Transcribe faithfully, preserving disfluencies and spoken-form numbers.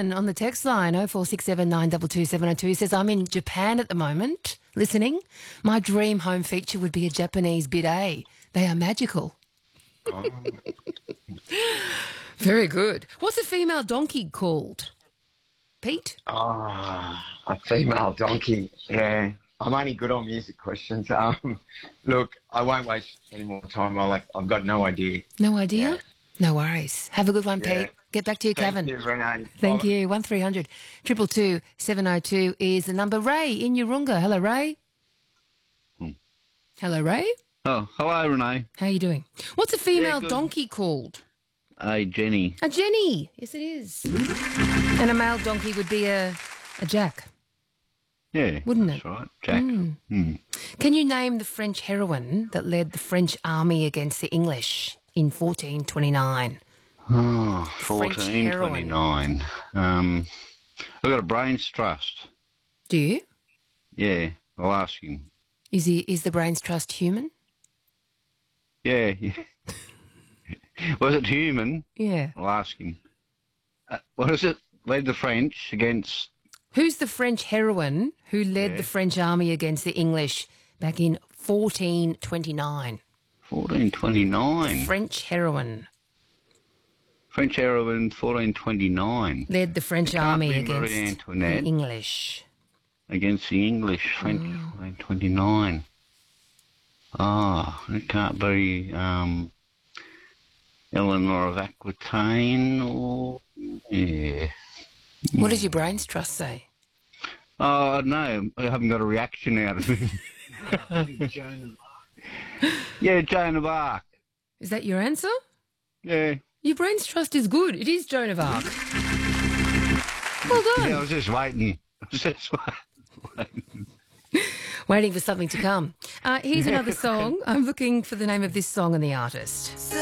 Alan on the text line oh four six seven nine two two seven oh two says, I'm in Japan at the moment listening. My dream home feature would be a Japanese bidet. They are magical. Oh. Very good. What's a female donkey called? Pete? Oh, a female donkey. Yeah. I'm only good on music questions. Um, look, I won't waste any more time. I like, I've got no idea. No idea? Yeah. No worries. Have a good one, Yeah. Pete. Get back to you, Thank Kevin. you, Renee. Thank Bye. you. one three hundred two two two seven oh two is the number. Ray in Urunga. Hello, Ray. Hmm. Hello, Ray. Oh, hello, Renee. How are you doing? What's a female good. donkey called? Hey, Jenny. A Jenny. Yes, it is. And a male donkey would be a, a Jack. Yeah, Wouldn't that's it? right. Jack. Mm. Hmm. Can you name the French heroine that led the French army against the English in fourteen twenty-nine? Oh, French fourteen twenty-nine. Um, I've got a brains trust. Do you? Yeah, I'll ask him. Is he? Is the brains trust human? Yeah. yeah. Was it human? Yeah. I'll ask him. Uh, what is it? Led the French against... Who's the French heroine who led Yeah. the French army against the English back in fourteen twenty-nine? fourteen twenty-nine. French heroine French heroine, fourteen twenty-nine. led the French It can't army be against Marie Antoinette. the English. Against the English, French, Mm. fourteen twenty-nine. Ah, it can't be um, Eleanor of Aquitaine or... Yeah. What does your brains trust say? Oh, I don't know. I haven't got a reaction out of him. Yeah, Joan of Arc. Is that your answer? Yeah. Your brains trust is good. It is Joan of Arc. Well done. Yeah, I was just waiting. I was just waiting. Waiting for something to come. Uh, here's another song. I'm looking for the name of this song and the artist.